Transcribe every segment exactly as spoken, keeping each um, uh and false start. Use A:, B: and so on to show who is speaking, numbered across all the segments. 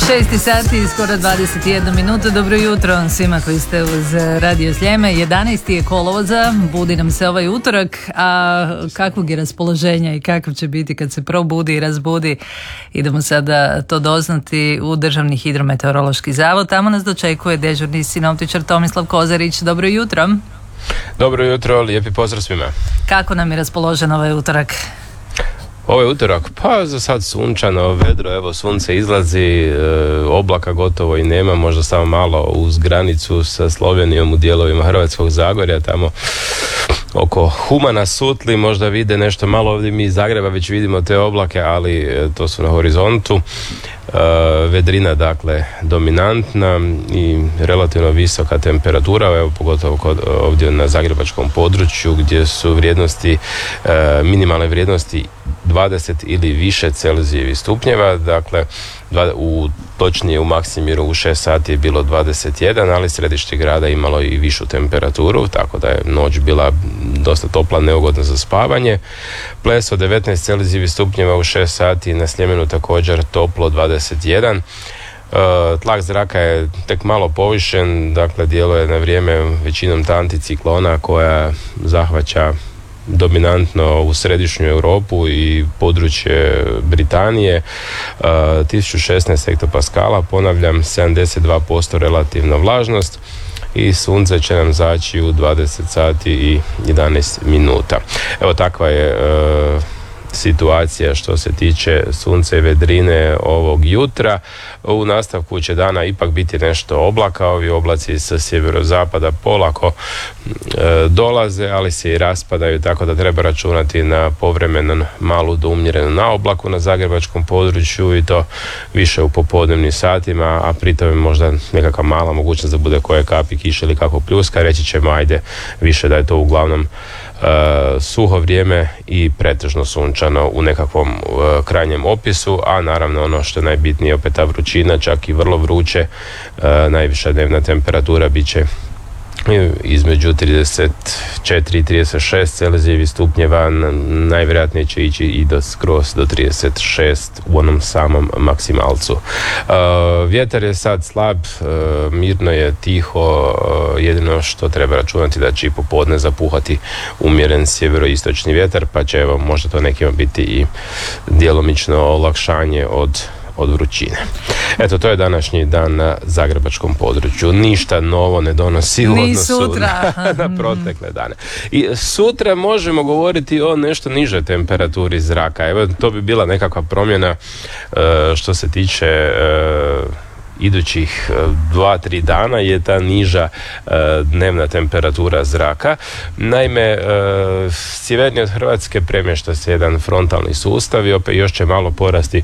A: šest sati i skoro dvadeset jedna minuta. Dobro jutro svima koji ste uz Radio Sljeme. jedanaesti je kolovoza, budi nam se ovaj utorak, a kakvog je raspoloženja i kakav će biti kad se probudi i razbudi, idemo sada to doznati u Državni hidrometeorološki zavod. Tamo nas dočekuje dežurni sinoptičar Tomislav Kozarić. Dobro jutro.
B: Dobro jutro, lijepi pozdrav svima.
A: Kako nam je raspoložen ovaj utorak?
B: Ovaj utorak, pa za sad sunčano, vedro, evo sunce izlazi, e, oblaka gotovo i nema, možda samo malo uz granicu sa Slovenijom u dijelovima Hrvatskog Zagorja, tamo oko Humana, Sutli, možda vide nešto malo, ovdje mi iz Zagreba već vidimo te oblake, ali e, to su na horizontu. E, vedrina, dakle, dominantna i relativno visoka temperatura, evo pogotovo kod, ovdje na zagrebačkom području gdje su vrijednosti, e, minimalne vrijednosti dvadeset ili više Celzijevih stupnjeva, dakle u, točnije u Maksimiru u šest sati je bilo dvadeset jedan, ali središte grada imalo i višu temperaturu, tako da je noć bila dosta topla, neugodna za spavanje. Pleso devetnaest Celzijevih stupnjeva u šest sati, na Sljemenu također toplo dvadeset jedan. Uh, tlak zraka je tek malo povišen, dakle djeluje na vrijeme većinom ta anticiklona koja zahvaća dominantno u središnju Europu i područje Britanije. uh, tisuću šesnaest hektopaskala, ponavljam, sedamdeset dva posto relativna vlažnost i sunce će nam zaći u dvadeset sati i jedanaest minuta. Evo takva je uh, situacija što se tiče sunca i vedrine ovog jutra. U nastavku će dana ipak biti nešto oblaka, ovi oblaci sa sjeverozapada polako e, dolaze, ali se i raspadaju, tako da treba računati na povremenan malu do umjerenu naoblaku na zagrebačkom području i to više u popodnevnim satima, a pritom je možda nekakva mala mogućnost da bude koje kapi kiše ili kako pljuska. Reći ćemo ajde više da je to uglavnom Uh, suho vrijeme i pretežno sunčano u nekakvom uh, krajnjem opisu, a naravno ono što je najbitnije, opet ta vrućina, čak i vrlo vruće, uh, najviša dnevna temperatura bit će između trideset četiri i trideset šest Celzijevih stupnjeva, najvjerojatnije će ići i do skroz do trideset šest u onom samom maksimalcu. Uh, vjetar je sad slab, uh, mirno je, tiho, uh, jedino što treba računati da će i popodne zapuhati umjeren sjeveroistočni vjetar, pa će evo možda to nekima biti i djelomično olakšanje od od vrućine. Eto, to je današnji dan na zagrebačkom području. Ništa novo ne donosi u odnosu na, na protekle dane. I sutra možemo govoriti o nešto nižoj temperaturi zraka. Evo, to bi bila nekakva promjena uh, što se tiče uh, idućih dva tri dana je ta niža e, dnevna temperatura zraka. Naime, e, sjevernije od Hrvatske premješta se jedan frontalni sustav i opet još će malo porasti e,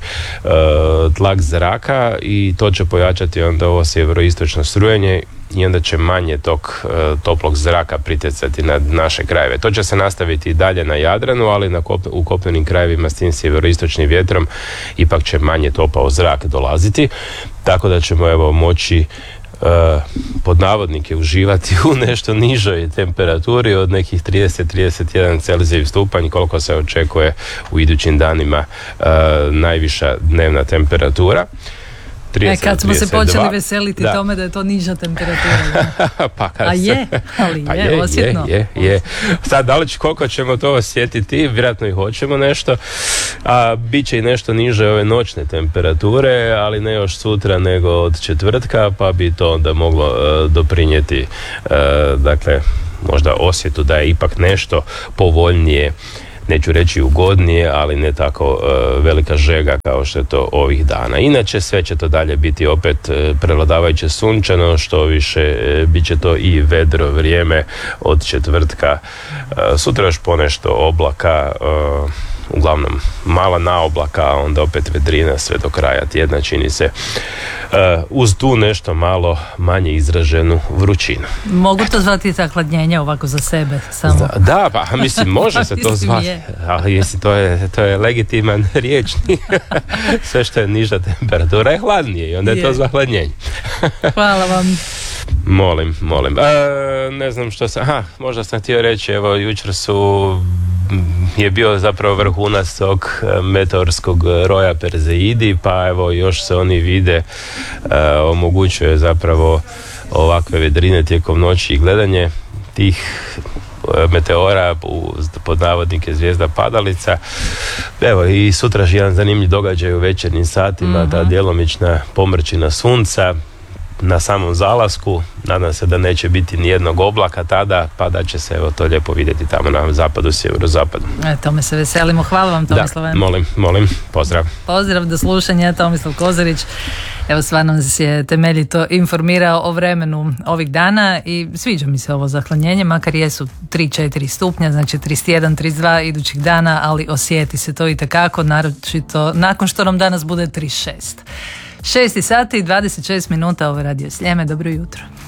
B: tlak zraka i to će pojačati onda ovo sjeveroistočno strujanje i onda će manje tog e, toplog zraka pritjecati na naše krajeve. To će se nastaviti i dalje na Jadranu, ali na kop, u kopnenim krajevima s tim sjeveroistočnim vjetrom ipak će manje topao zrak dolaziti, tako da ćemo evo moći Uh, pod navodnike uživati u nešto nižoj temperaturi od nekih trideset do trideset jedan Celzijev stupanj, koliko se očekuje u idućim danima uh, najviša dnevna temperatura. trideset,
A: e, kad smo
B: trideset dva
A: se počeli veseliti
B: da.
A: tome da je to niža temperatura.
B: pa kad
A: A je, ali
B: pa
A: je,
B: je,
A: osjetno.
B: Je, je, je. Sad, da li će, koliko ćemo to osjetiti, vjerojatno i hoćemo nešto, a bit će i nešto niže ove noćne temperature, ali ne još sutra nego od četvrtka, pa bi to onda moglo uh, doprinijeti, uh, dakle, možda osjetu da je ipak nešto povoljnije, neću reći ugodnije, ali ne tako uh, velika žega kao što je to ovih dana. Inače sve će to dalje biti opet uh, prevladavajuće sunčano, što više uh, bit će to i vedro vrijeme od četvrtka. Uh, sutra još ponešto oblaka, uh, uglavnom mala naoblaka, a onda opet vedrina sve do kraja tjedna, čini se, uh, uz tu nešto malo manje izraženu vrućinu.
A: Mogu to zvati zahladnjenje ovako za sebe samo?
B: Da, da, pa mislim može se to zvati, ali jesi, to je, to je legitiman riječnik. Sve što je niža temperatura je hladnije i onda je, je. to zahladnjenje.
A: Hvala vam.
B: Molim, molim. E, ne znam što sam, aha, možda sam htio reći, evo jučer su je bio zapravo vrhunac tog meteorskog roja Perzeidi, pa evo još se oni vide, e, omogućuje zapravo ovakve vedrine tijekom noći i gledanje tih meteora u, pod navodnike zvijezda padalica. Evo i sutra je jedan zanimljiv događaj u večernjim satima, mm-hmm. ta djelomična pomrčina sunca na samom zalasku. Nadam se da neće biti ni jednog oblaka tada, pa da će se evo to lijepo vidjeti tamo na zapadu, sjeverozapadu.
A: E, tome se veselimo. Hvala vam, Tomislav.
B: Da, molim, molim, pozdrav.
A: Pozdrav, do slušanja, Tomislav Kozarić. Evo, stvarno nas je temeljito informirao o vremenu ovih dana i sviđa mi se ovo zahlanjenje, makar jesu tri četiri stupnja, znači trideset jedan trideset dva idućih dana, ali osjeti se to itekako, naročito nakon što nam danas bude trideset šest. šest sati i dvadeset šest minuta, ovo je Radio Sljeme, dobro jutro.